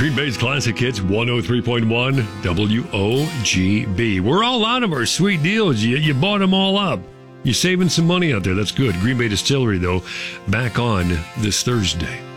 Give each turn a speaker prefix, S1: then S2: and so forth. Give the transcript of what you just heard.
S1: Green Bay's Classic Hits 103.1 WOGB. We're all out of our sweet deals. You bought them all up. You're saving some money out there. That's good. Green Bay Distillery, though, back on this Thursday.